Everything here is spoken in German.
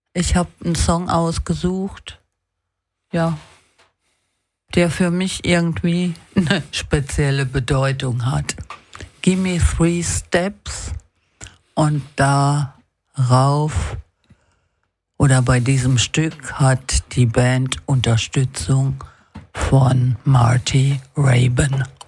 Ich habe einen Song ausgesucht, ja, der für mich irgendwie eine spezielle Bedeutung hat. Give me 3 steps und darauf oder bei diesem Stück hat die Band Unterstützung von Marty Raybon.